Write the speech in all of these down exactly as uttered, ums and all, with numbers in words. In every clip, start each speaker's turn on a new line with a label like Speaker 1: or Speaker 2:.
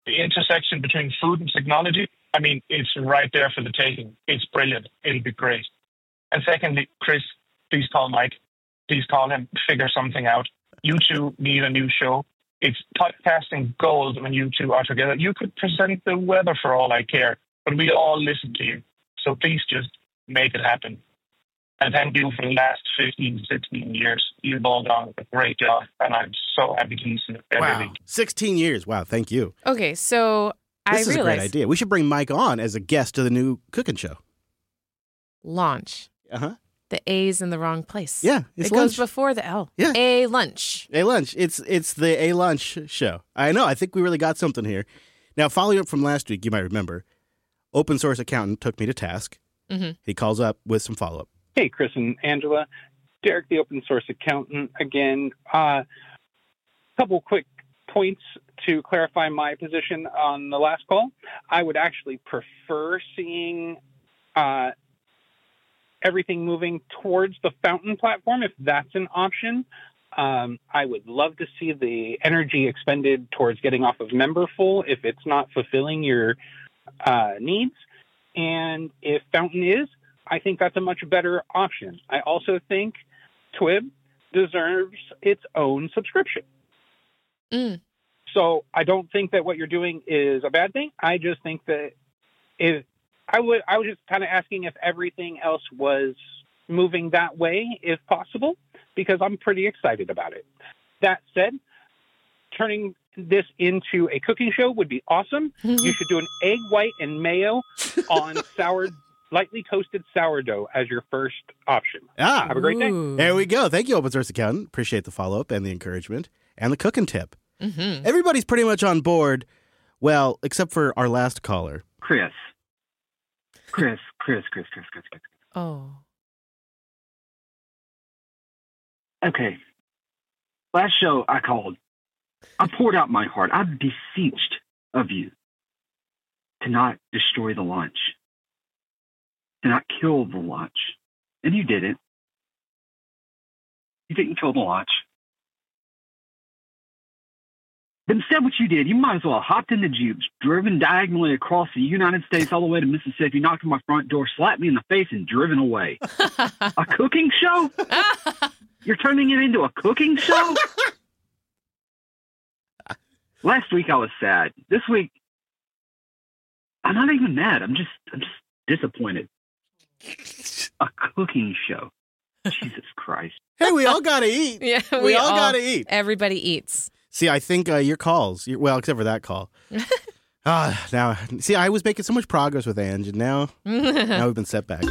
Speaker 1: the intersection between food and technology, I mean, it's right there for the taking. It's brilliant. It'll be great. And secondly, Chris, please call Mike. Please call him. Figure something out. You two need a new show. It's podcasting gold when you two are together. You could present the weather for all I care, but we all listen to you. So please just make it happen. And thank you for the last fifteen, sixteen years. You've all done a great job, and I'm so happy to listen every
Speaker 2: wow.
Speaker 1: week.
Speaker 2: sixteen years. Wow, thank you.
Speaker 3: Okay, so I
Speaker 2: This is
Speaker 3: realized...
Speaker 2: a great idea. We should bring Mike on as a guest to the new cooking show.
Speaker 3: Launch.
Speaker 2: Uh-huh.
Speaker 3: The A's in the wrong place.
Speaker 2: Yeah, it's
Speaker 3: It
Speaker 2: lunch.
Speaker 3: goes before the L.
Speaker 2: Yeah.
Speaker 3: A lunch.
Speaker 2: A lunch. It's it's the A lunch show. I know. I think we really got something here. Now, following up from last week, you might remember, open source accountant took me to task.
Speaker 3: Mm-hmm.
Speaker 2: He calls up with some follow-up.
Speaker 4: Hey, Chris and Angela. Derek, the open source accountant, again. A uh, couple quick points to clarify my position on the last call. I would actually prefer seeing uh, everything moving towards the Fountain platform, if that's an option. Um, I would love to see the energy expended towards getting off of Memberful if it's not fulfilling your uh, needs. And if Fountain is, I think that's a much better option. I also think Twib deserves its own subscription.
Speaker 3: Mm.
Speaker 4: So I don't think that what you're doing is a bad thing. I just think that if I would, I was just kind of asking if everything else was moving that way, if possible, because I'm pretty excited about it. That said, turning this into a cooking show would be awesome. You should do an egg white and mayo on sour, lightly toasted sourdough as your first option.
Speaker 2: Ah,
Speaker 4: Have a great day.
Speaker 3: Ooh.
Speaker 2: there we go. Thank you, open source accountant. Appreciate the follow-up and the encouragement and the cooking tip.
Speaker 3: Mm-hmm.
Speaker 2: Everybody's pretty much on board, well, except for our last caller.
Speaker 5: Chris. Chris, Chris, Chris, Chris, Chris, Chris.
Speaker 3: Oh.
Speaker 5: Okay. Last show I called. I poured out my heart. I beseeched of you to not destroy the lunch, to not kill the lunch. And you didn't. You didn't kill the lunch. But instead what you did, you might as well have hopped in the Jeep, driven diagonally across the United States all the way to Mississippi, knocked on my front door, slapped me in the face, and driven away. A cooking show? You're turning it into a cooking show? Last week I was sad. This week, I'm not even mad. I'm just, I'm just disappointed. A cooking show. Jesus Christ.
Speaker 2: Hey, we all got to eat.
Speaker 3: Yeah,
Speaker 2: we,
Speaker 3: we
Speaker 2: all,
Speaker 3: all-
Speaker 2: got to eat.
Speaker 3: Everybody eats.
Speaker 2: See, I think uh, your calls, your, well, except for that call. Ah, now, see, I was making so much progress with Ange, and now, now we've been set back.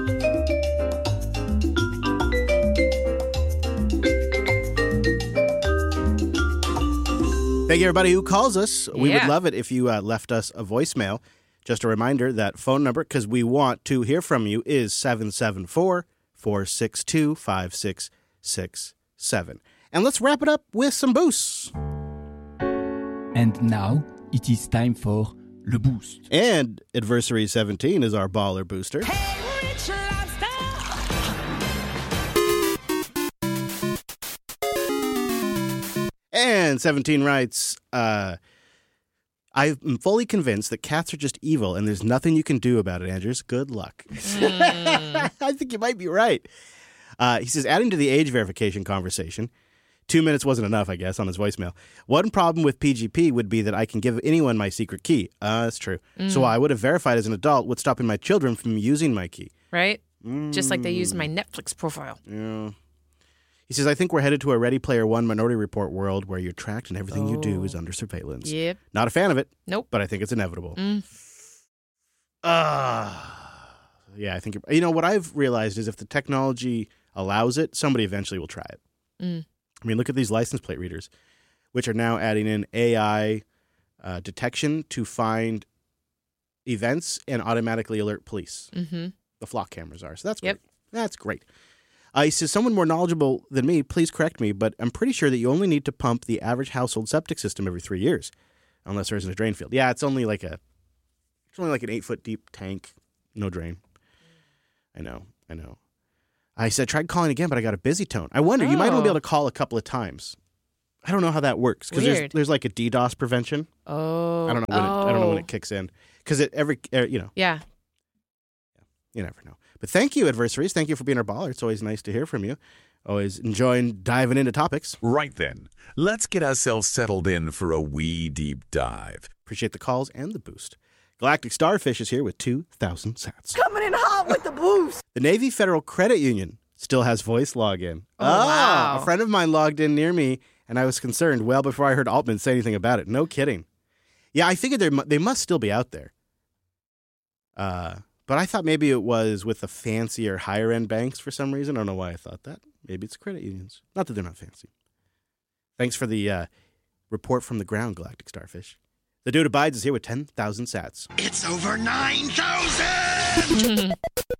Speaker 2: Thank you, everybody who calls us. We would
Speaker 3: Yeah.
Speaker 2: love it if you uh, left us a voicemail. Just a reminder, that phone number, because we want to hear from you, is seven seven four, four six two, five six six seven. And let's wrap it up with some boosts.
Speaker 6: And now it is time for Le Boost.
Speaker 2: And Adversary seventeen is our baller booster. And seventeen writes, uh, I'm fully convinced that cats are just evil and there's nothing you can do about it, Andrews. Good luck. Mm. I think you might be right. Uh, he says, adding to the age verification conversation, two minutes wasn't enough, I guess, on his voicemail. One problem with P G P would be that I can give anyone my secret key. Uh, that's true. Mm. So I would have verified as an adult, what's stopping my children from using my key.
Speaker 3: Right?
Speaker 2: Mm.
Speaker 3: Just like they use my Netflix profile.
Speaker 2: Yeah. He says, I think we're headed to a Ready Player One Minority Report world where you're tracked and everything
Speaker 3: oh.
Speaker 2: you do is under surveillance.
Speaker 3: Yep.
Speaker 2: Not a fan of it.
Speaker 3: Nope.
Speaker 2: But I think it's inevitable.
Speaker 3: Mm.
Speaker 2: Uh, yeah, I think, you're, you know, what I've realized is if the technology allows it, somebody eventually will try it.
Speaker 3: Mm.
Speaker 2: I mean, look at these license plate readers, which are now adding in A I uh, detection to find events and automatically alert police.
Speaker 3: Mm-hmm.
Speaker 2: The flock cameras are. So that's
Speaker 3: yep.
Speaker 2: great. That's great. Uh, he says, someone more knowledgeable than me, please correct me, but I'm pretty sure that you only need to pump the average household septic system every three years, unless there isn't a drain field. Yeah, it's only like a, it's only like an eight-foot deep tank, no drain. I know, I know. I said, tried calling again, but I got a busy tone. I wonder, oh. you might only be able to call a couple of times. I don't know how that works because there's
Speaker 3: Weird.
Speaker 2: there's like a DDoS prevention.
Speaker 3: Oh.
Speaker 2: I don't know when
Speaker 3: oh.
Speaker 2: it, I don't know when it kicks in because it every uh, you know
Speaker 3: Yeah.
Speaker 2: you never know. But thank you, adversaries. Thank you for being our baller. It's always nice to hear from you. Always enjoying diving into topics.
Speaker 7: Right then, let's get ourselves settled in for a wee deep dive.
Speaker 2: Appreciate the calls and the boost. Galactic Starfish is here with two thousand sats.
Speaker 8: Coming in hot with the boost.
Speaker 2: The Navy Federal Credit Union still has voice login.
Speaker 3: Oh, wow.
Speaker 2: A friend of mine logged in near me, and I was concerned well before I heard Altman say anything about it. No kidding. Yeah, I figured they they must still be out there. Uh, but I thought maybe it was with the fancier, higher-end banks for some reason. I don't know why I thought that. Maybe it's credit unions. Not that they're not fancy. Thanks for the uh, report from the ground, Galactic Starfish. The Dude Abides is here with ten thousand sats.
Speaker 9: It's over nine thousand!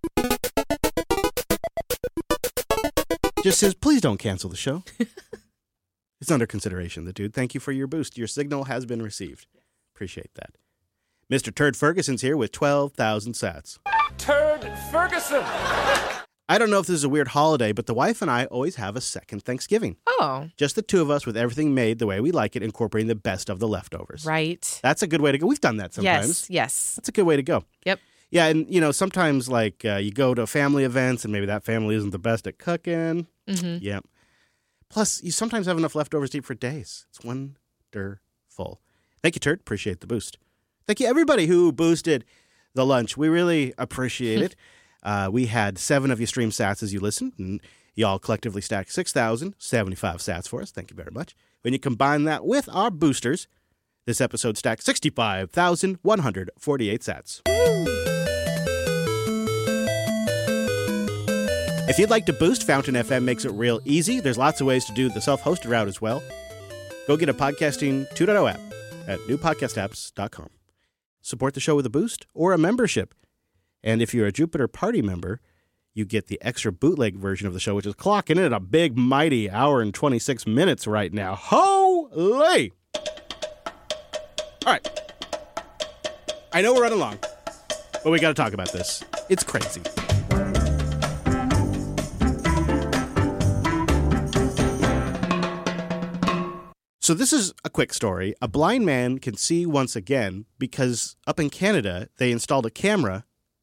Speaker 2: Just says, please don't cancel the show. It's under consideration, the dude. Thank you for your boost. Your signal has been received. Appreciate that. Mister Turd Ferguson's here with twelve thousand sats.
Speaker 10: Turd Ferguson!
Speaker 2: I don't know if this is a weird holiday, but the wife and I always have a second Thanksgiving.
Speaker 3: Oh.
Speaker 2: Just the two of us with everything made the way we like it, incorporating the best of the leftovers.
Speaker 3: Right.
Speaker 2: That's a good way to go. We've done that sometimes.
Speaker 3: Yes. Yes.
Speaker 2: That's a good way to go.
Speaker 3: Yep.
Speaker 2: Yeah, and, you know, sometimes, like, uh, you go to family events, and maybe that family isn't the best at cooking.
Speaker 3: Mm-hmm.
Speaker 2: Yep. Plus, you sometimes have enough leftovers to eat for days. It's wonderful. Thank you, Turd. Appreciate the boost. Thank you, everybody who boosted the lunch. We really appreciate it. Uh, we had seven of you stream sats as you listened, and y'all collectively stacked six thousand seventy-five sats for us. Thank you very much. When you combine that with our boosters, this episode stacked sixty-five thousand one hundred forty-eight sats. If you'd like to boost, Fountain F M makes it real easy. There's lots of ways to do the self-hosted route as well. Go get a Podcasting two point oh app at new podcast apps dot com. Support the show with a boost or a membership. And if you're a Jupiter Party member, you get the extra bootleg version of the show, which is clocking in at a big, mighty hour and twenty-six minutes right now. Holy! All right. I know we're running long, but we got to talk about this. It's crazy. So this is a quick story. A blind man can see once again because up in Canada, they installed a camera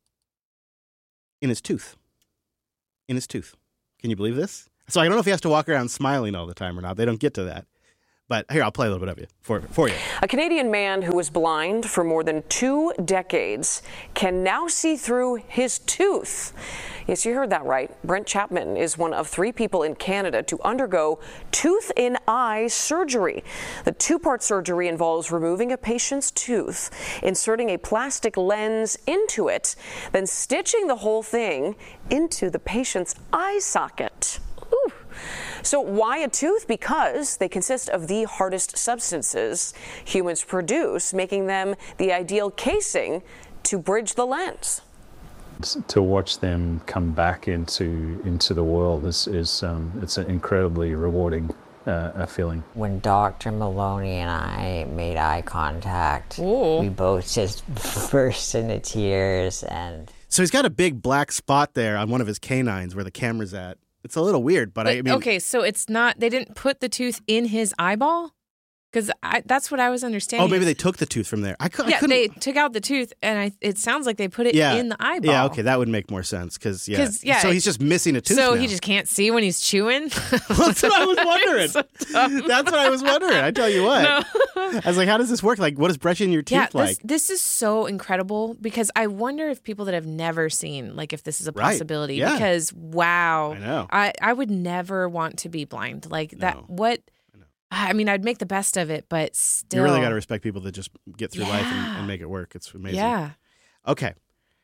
Speaker 2: in his tooth. In his tooth. Can you believe this? So I don't know if he has to walk around smiling all the time or not. They don't get to that. But here, I'll play a little bit of you for, for you.
Speaker 11: A Canadian man who was blind for more than two decades can now see through his tooth. Yes, you heard that right. Brent Chapman is one of three people in Canada to undergo tooth-in-eye surgery. The two-part surgery involves removing a patient's tooth, inserting a plastic lens into it, then stitching the whole thing into the patient's eye socket. Ooh. So why a tooth? Because they consist of the hardest substances humans produce, making them the ideal casing to bridge the lens.
Speaker 12: To watch them come back into into the world is, is um, it's an incredibly rewarding uh, a feeling.
Speaker 13: When Doctor Maloney and I made eye contact,
Speaker 3: Ooh.
Speaker 13: we both just burst into tears. And
Speaker 2: so he's got a big black spot there on one of his canines where the camera's at. It's a little weird, but, but I mean...
Speaker 3: Okay, so it's not... They didn't put the tooth in his eyeball? Because that's what I was understanding.
Speaker 2: Oh, maybe they took the tooth from there. I, cu-
Speaker 3: yeah,
Speaker 2: I couldn't...
Speaker 3: they took out the tooth, and I, it sounds like they put it
Speaker 2: yeah.
Speaker 3: in the eyeball.
Speaker 2: Yeah, okay, that would make more sense. Because, yeah.
Speaker 3: yeah.
Speaker 2: So he's just missing a tooth
Speaker 3: So
Speaker 2: now.
Speaker 3: he just can't see when he's chewing?
Speaker 2: That's what I was wondering.
Speaker 3: So
Speaker 2: That's what I was wondering. I tell you what.
Speaker 3: No.
Speaker 2: I was like, how does this work? Like, what is brushing your teeth
Speaker 3: yeah,
Speaker 2: like?
Speaker 3: This, this is so incredible because I wonder if people that have never seen, like, if this is a
Speaker 2: Right.
Speaker 3: possibility.
Speaker 2: Yeah.
Speaker 3: Because, wow.
Speaker 2: I know.
Speaker 3: I, I would never want to be blind. Like, that,
Speaker 2: No.
Speaker 3: what... I mean, I'd make the best of it, but still.
Speaker 2: You really got to respect people that just get through
Speaker 3: Yeah.
Speaker 2: life and, and make it work. It's amazing.
Speaker 3: Yeah.
Speaker 2: Okay.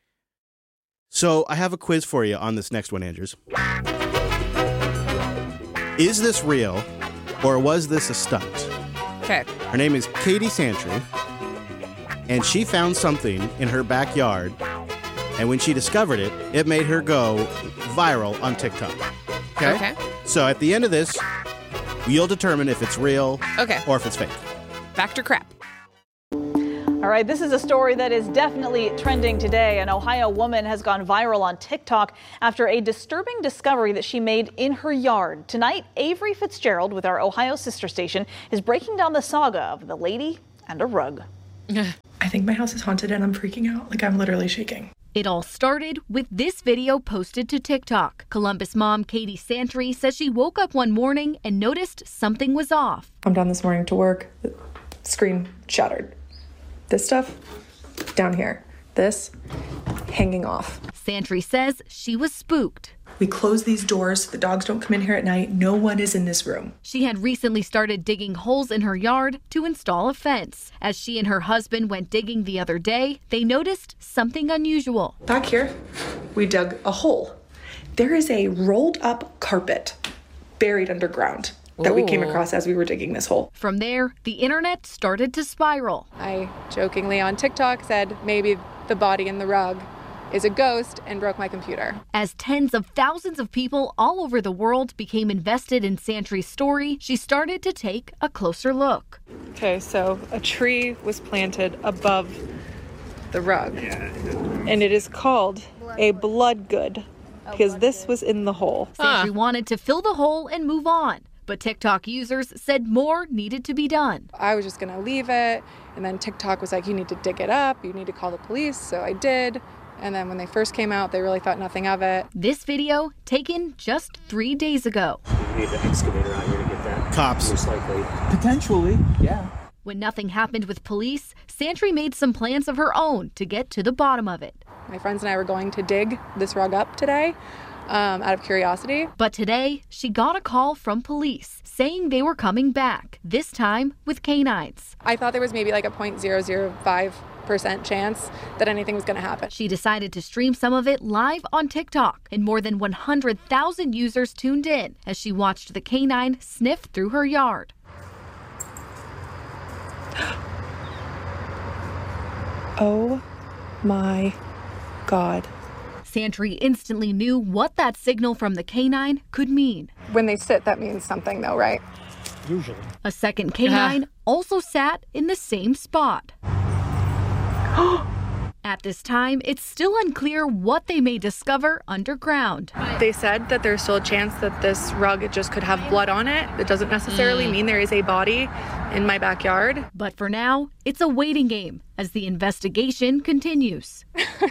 Speaker 2: So I have a quiz for you on this next one, Andrews. Is this real or was this a stunt?
Speaker 3: Okay.
Speaker 2: Her name is Katie Santry, and she found something in her backyard, and when she discovered it, it made her go viral on TikTok. Okay?
Speaker 3: Okay.
Speaker 2: So at the end of this, you'll determine if it's real
Speaker 3: Okay.
Speaker 2: or if it's fake.
Speaker 3: Fact or crap?
Speaker 14: All right, this is a story that is definitely trending today. An Ohio woman has gone viral on TikTok after a disturbing discovery that she made in her yard. Tonight, Avery Fitzgerald with our Ohio sister station is breaking down the saga of the lady and a rug.
Speaker 15: I think my house is haunted and I'm freaking out. Like, I'm literally shaking.
Speaker 16: It all started with this video posted to TikTok. Columbus mom Katie Santry says she woke up one morning and noticed something was off.
Speaker 15: I'm down this morning to work. The screen shattered. This stuff down here. This hanging off.
Speaker 16: Santry says she was spooked.
Speaker 15: We close these doors so the dogs don't come in here at night. No one is in this room.
Speaker 16: She had recently started digging holes in her yard to install a fence. As she and her husband went digging the other day, they noticed something unusual.
Speaker 15: Back here, we dug a hole. There is a rolled up carpet buried underground that we came across as we were digging this hole.
Speaker 16: From there, the internet started to spiral.
Speaker 17: I jokingly on TikTok said maybe the body in the rug is a ghost and broke my computer.
Speaker 16: As tens of thousands of people all over the world became invested in Santry's story, she started to take a closer look.
Speaker 17: Okay, so a tree was planted above the rug, and it is called a blood good because this was in the hole.
Speaker 16: Santry wanted to fill the hole and move on, but TikTok users said more needed to be done.
Speaker 17: I was just gonna leave it, and then TikTok was like, you need to dig it up, you need to call the police, so I did. And then when they first came out, they really thought nothing of it.
Speaker 16: This video taken just three days ago.
Speaker 18: You need the excavator out here to get that.
Speaker 2: Cops.
Speaker 18: Most likely.
Speaker 6: Potentially, yeah.
Speaker 16: When nothing happened with police, Santry made some plans of her own to get to the bottom of it.
Speaker 17: My friends and I were going to dig this rug up today um, out of curiosity.
Speaker 16: But today, she got a call from police saying they were coming back, this time with canines.
Speaker 17: I thought there was maybe like a zero point zero zero five percent chance that anything was going to happen.
Speaker 16: She decided to stream some of it live on TikTok, and more than one hundred thousand users tuned in as she watched the canine sniff through her yard.
Speaker 17: Oh my God.
Speaker 16: Santry instantly knew what that signal from the canine could mean.
Speaker 17: When they sit, that means something though, right?
Speaker 18: Usually.
Speaker 16: A second canine also sat in the same spot. At this time, it's still unclear what they may discover underground.
Speaker 17: They said that there's still a chance that this rug just could have blood on it. It doesn't necessarily mm. mean there is a body in my backyard.
Speaker 16: But for now, it's a waiting game as the investigation continues.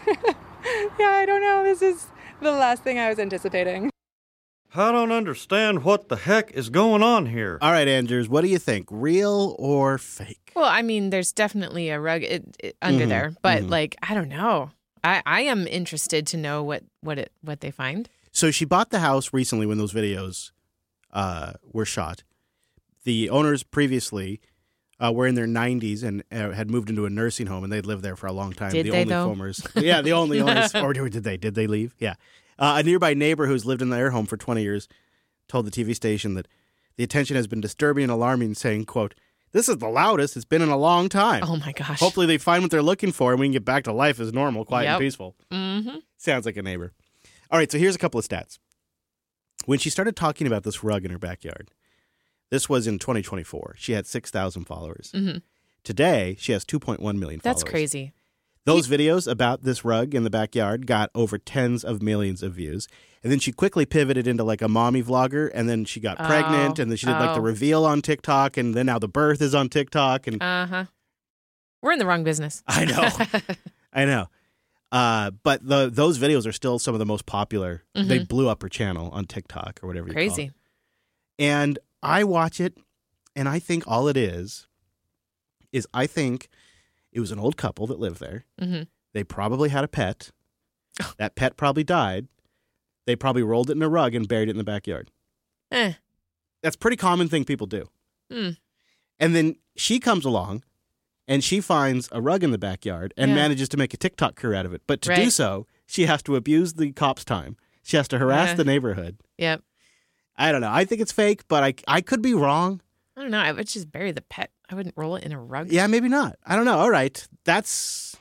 Speaker 17: Yeah, I don't know. This is the last thing I was anticipating.
Speaker 19: I don't understand what the heck is going on here.
Speaker 2: All right, Andrews, what do you think? Real or fake?
Speaker 3: Well, I mean, there's definitely a rug it, it, under mm-hmm. there, but mm-hmm. like, I don't know. I, I am interested to know what, what it what they find.
Speaker 2: So she bought the house recently when those videos uh, were shot. The owners previously uh, were in their nineties and uh, had moved into a nursing home, and they'd lived there for a long time.
Speaker 3: Did
Speaker 2: the
Speaker 3: they,
Speaker 2: only
Speaker 3: though?
Speaker 2: Formers, yeah, the only owners. Or did they? Did they leave? Yeah. Uh, a nearby neighbor who's lived in their home for twenty years told the T V station that the attention has been disturbing and alarming, saying, quote, "This is the loudest it's been in a long time."
Speaker 3: Oh, my gosh.
Speaker 2: Hopefully they find what they're looking for and we can get back to life as normal, quiet
Speaker 3: yep.
Speaker 2: and peaceful.
Speaker 3: Mm-hmm.
Speaker 2: Sounds like a neighbor. All right, so here's a couple of stats. When she started talking about this rug in her backyard, this was in twenty twenty-four. She had six thousand followers.
Speaker 3: Mm-hmm.
Speaker 2: Today, she has two point one million followers.
Speaker 3: That's crazy.
Speaker 2: Those videos about this rug in the backyard got over tens of millions of views. And then she quickly pivoted into like a mommy vlogger, and then she got
Speaker 3: oh,
Speaker 2: pregnant, and then she did like the
Speaker 3: oh.
Speaker 2: reveal on TikTok, and then now the birth is on TikTok. And
Speaker 3: uh-huh. We're in the wrong business.
Speaker 2: I know. I know. Uh, but the those videos are still some of the most popular. Mm-hmm. They blew up her channel on TikTok or whatever you
Speaker 3: Crazy.
Speaker 2: call it. And I watch it, and I think all it is, is I think it was an old couple that lived there.
Speaker 3: Mm-hmm.
Speaker 2: They probably had a pet. That pet probably died. They probably rolled it in a rug and buried it in the backyard.
Speaker 3: Eh.
Speaker 2: That's a pretty common thing people do.
Speaker 3: Mm.
Speaker 2: And then she comes along, and she finds a rug in the backyard and
Speaker 3: yeah.
Speaker 2: manages to make a TikTok career out of it. But to
Speaker 3: right.
Speaker 2: do so, she has to abuse the cops' time. She has to harass
Speaker 3: uh,
Speaker 2: the neighborhood.
Speaker 3: Yep.
Speaker 2: I don't know. I think it's fake, but I, I could be wrong.
Speaker 3: I don't know. I would just bury the pet. I wouldn't roll it in a rug.
Speaker 2: Yeah, maybe not. I don't know. All right. That's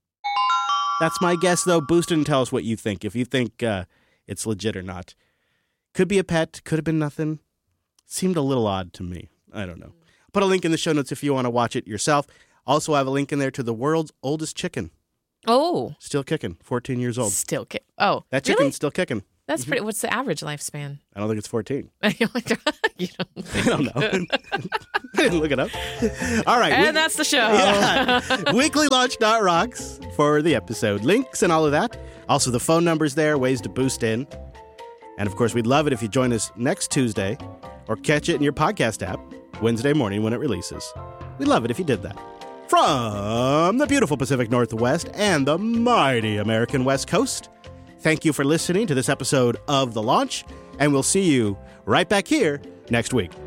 Speaker 2: that's my guess, though. Boost it and tell us what you think. If you think uh, it's legit or not. Could be a pet. Could have been nothing. Seemed a little odd to me. I don't know. Put a link in the show notes if you want to watch it yourself. Also, I have a link in there to the world's oldest chicken.
Speaker 3: Oh.
Speaker 2: Still kicking. fourteen years old.
Speaker 3: Still kicking. Oh,
Speaker 2: That chicken's
Speaker 3: really?
Speaker 2: still kicking.
Speaker 3: That's pretty. What's the average lifespan?
Speaker 2: I don't think it's fourteen.
Speaker 3: you don't
Speaker 2: I don't know. I didn't look it up. All right.
Speaker 3: And
Speaker 2: we-
Speaker 3: that's the show.
Speaker 2: Yeah. weekly launch dot rocks for the episode. Links and all of that. Also, the phone number's there, ways to boost in. And, of course, we'd love it if you join us next Tuesday or catch it in your podcast app Wednesday morning when it releases. We'd love it if you did that. From the beautiful Pacific Northwest and the mighty American West Coast, thank you for listening to this episode of The Launch, and we'll see you right back here next week.